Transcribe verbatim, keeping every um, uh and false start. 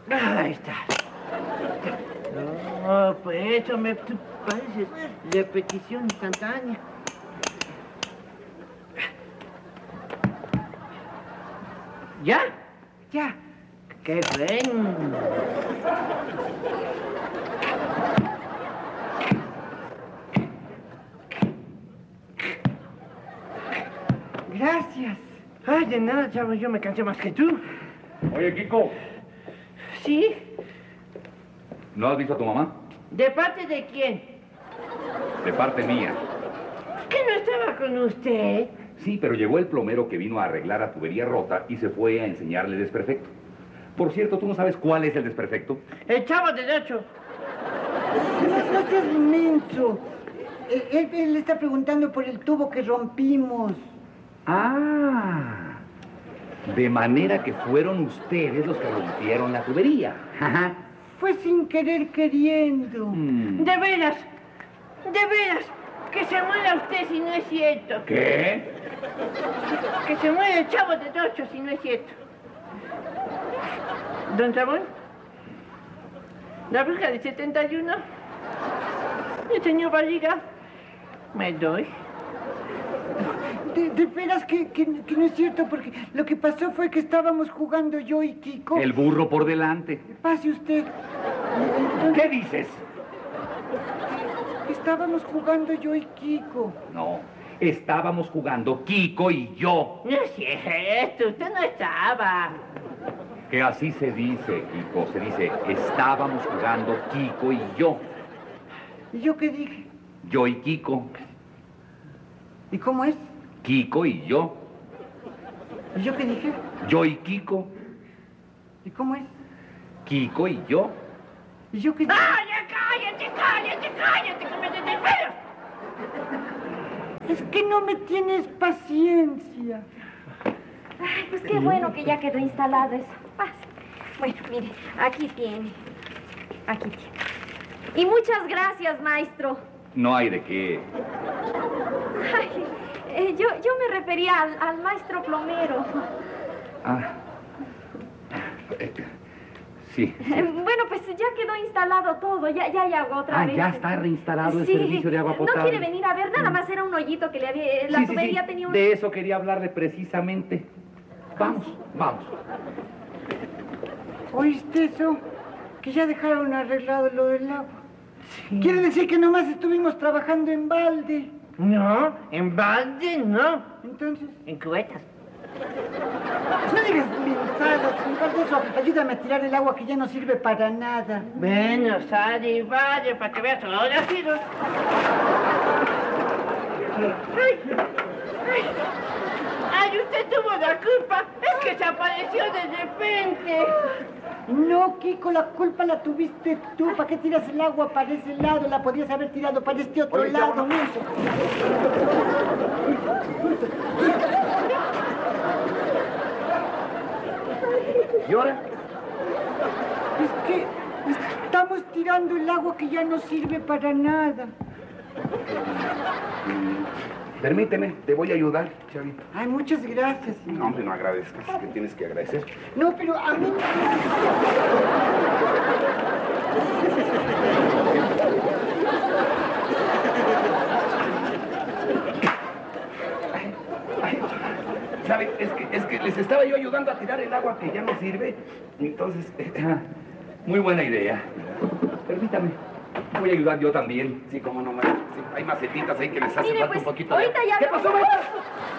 Ahí está. No, pues eso me tú pareces repetición instantánea. ¿Ya? Ya. ¡Qué bien! Gracias. Ay, de nada, chavo, yo me cansé más que tú. Oye, Kiko, ¿Sí? ¿no has visto a tu mamá? ¿De parte de quién? De parte mía. ¿Que no estaba con usted? Sí, pero llegó el plomero que vino a arreglar la tubería rota y se fue a enseñarle el desperfecto. Por cierto, ¿tú no sabes cuál es el desperfecto? El chavo derecho. No, no seas inmenso. Él, él le está preguntando por el tubo que rompimos. Ah, de manera que fueron ustedes los que rompieron la tubería. Ajá. Fue sin querer queriendo. Mm. De veras, de veras, que se muera usted si no es cierto. ¿Qué? Que se muera el chavo de ocho si no es cierto. ¿Don Ramón? ¿La bruja de setenta y uno? ¿El señor Barriga? Me doy. De, de veras que, que, que no es cierto, porque lo que pasó fue que estábamos jugando yo y Kiko. El burro por delante. Pase usted. ¿Qué dices? Estábamos jugando yo y Kiko. No, estábamos jugando Kiko y yo. No es cierto, usted no estaba. Que así se dice, Kiko. Se dice, estábamos jugando Kiko y yo. ¿Y yo qué dije? Yo y Kiko. ¿Y cómo es? Kiko y yo. ¿Y yo qué dije? Yo y Kiko. ¿Y cómo es? Kiko y yo. ¿Y yo qué dije? ¡Ah, ya cállate, cállate, cállate, que me desespero! Es que no me tienes paciencia. Ay, pues qué bueno que ya quedó instalado eso. Pase. Bueno, mire, aquí tiene. Aquí tiene. Y muchas gracias, maestro. No hay de qué. Ay, eh, yo, yo me refería al, al maestro plomero. Ah. Eh, sí. sí. Eh, bueno, pues ya quedó instalado todo. Ya, ya hay agua otra Ah, vez. ya está reinstalado el Sí. servicio de agua potable. No quiere venir a ver, nada más era un hoyito que le había... La Sí, sí, tubería sí. tenía un... De eso quería hablarle precisamente. Vamos, vamos. ¿Oíste eso? Que ya dejaron arreglado lo del agua. Sí. Quiere decir que nomás estuvimos trabajando en balde. No, en balde no. Entonces, En cubetas. no digas mensadas, en lugar de eso, ayúdame a tirar el agua que ya no sirve para nada. Bueno, sale y vale para que veas ahora sí. ¡Ay! ¡Ay! ¡Ay, usted tuvo la culpa! ¡Es que se apareció de repente! No, Kiko, la culpa la tuviste tú. ¿Para qué tiras el agua para ese lado? La podías haber tirado para este otro Oye, lado. chavo, no. ¿Y ahora? Es que estamos tirando el agua que ya no sirve para nada. Permíteme, te voy a ayudar, chavito. Ay, muchas gracias, señor. No, hombre, no agradezcas, que tienes que agradecer. No, pero a mí... ¿Sabe? Es que, es que les estaba yo ayudando a tirar el agua que ya no sirve. Entonces, eh, muy buena idea. Permítame. Voy a ayudar yo también. Sí, cómo no, maestro. Sí, hay macetitas ahí que les hacen Mire, falta pues, un poquito ahorita de... ya... ¿Qué pasó, maestro?